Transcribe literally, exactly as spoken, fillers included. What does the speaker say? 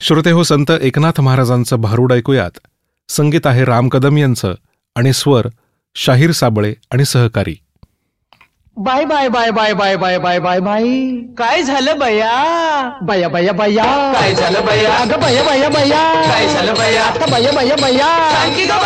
श्रोते हो, संत एकनाथ महाराजांचं भारूड ऐकूयात. संगीत आहे राम कदम यांचं आणि स्वर शाहीर साबळे आणि सहकारी. Bye bye bye bye bye bye bye bye bye. काय झालं बया? बया बया बया. काय झालं बया? अगं बया बया बया. काय झालं बया? आता बया बया बया. सांग की गं